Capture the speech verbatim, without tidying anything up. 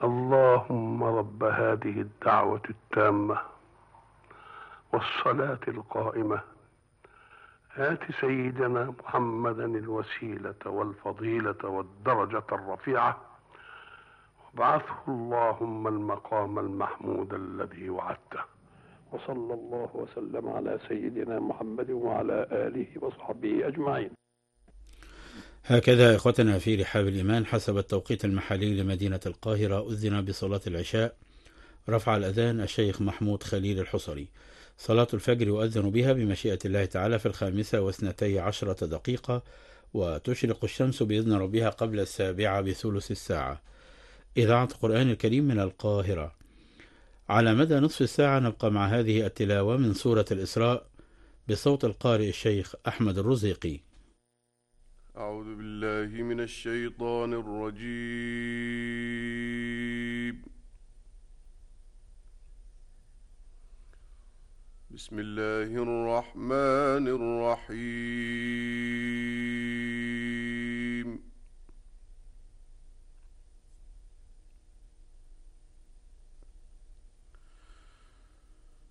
اللهم رب هذه الدعوة التامة والصلاة القائمة آت سيدنا محمدا الوسيلة والفضيلة والدرجة الرفيعة وابعثه اللهم المقام المحمود الذي وعدته. وصلى الله وسلم على سيدنا محمد وعلى آله وصحبه أجمعين. هكذا إخوتنا في رحاب الإيمان حسب التوقيت المحلي لمدينة القاهرة أذن بصلاة العشاء. رفع الأذان الشيخ محمود خليل الحصري. صلاة الفجر يؤذن بها بمشيئة الله تعالى في الخامسة واثنتي عشرة دقيقة، وتشرق الشمس بإذن ربها قبل السابعة بثلث الساعة. إذاعة القرآن الكريم من القاهرة. على مدى نصف الساعة نبقى مع هذه التلاوة من سورة الإسراء بصوت القارئ الشيخ أحمد الرزيقي. أعوذ بالله من الشيطان الرجيم. بسم الله الرحمن الرحيم.